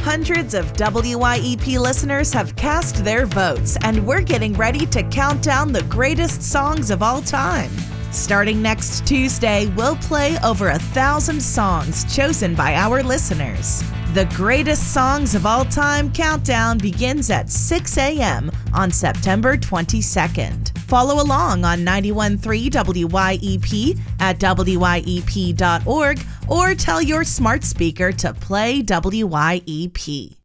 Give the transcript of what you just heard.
Hundreds of WYEP listeners have cast their votes, and we're getting ready to count down the greatest songs of all time. Starting next Tuesday, we'll play over 1,000 songs chosen by our listeners. The Greatest Songs of All Time countdown begins at 6 a.m. on September 22nd. Follow along on 91.3 WYEP at WYEP.org or tell your smart speaker to play WYEP.